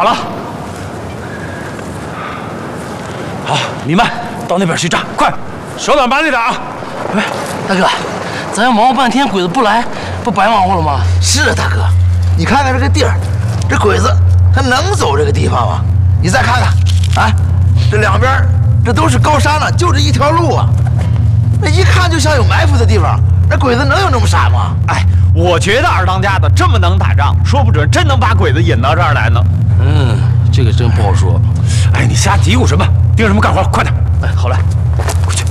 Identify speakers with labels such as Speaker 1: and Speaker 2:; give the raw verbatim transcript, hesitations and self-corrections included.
Speaker 1: 好了。好，你们到那边去站，快，手短把力点啊！
Speaker 2: 哎，大哥，咱要忙活半天，鬼子不来，不白忙活了吗？
Speaker 3: 是啊，大哥，你看看这个地儿，这鬼子他能走这个地方吗？你再看看，啊，这两边这都是高山了，就这一条路啊，那一看就像有埋伏的地方。那鬼子能有那么傻吗？
Speaker 4: 哎，我觉得二当家的这么能打仗，说不准真能把鬼子引到这儿来呢。
Speaker 2: 嗯，这个真不好说。
Speaker 1: 哎，你瞎嘀咕什么？盯什么干活？快点！
Speaker 2: 哎，好嘞，
Speaker 1: 快去。